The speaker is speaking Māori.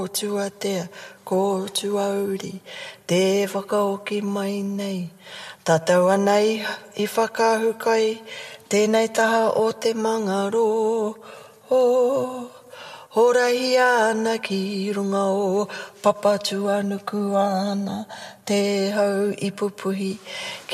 tua tea, ko tua uri, te whakaoki mai nei. Tātou anei I whakahukai, tēnei taha o te mangaro. Horahi ana ki runga o papatua nuku ana, te hau I pupuhi.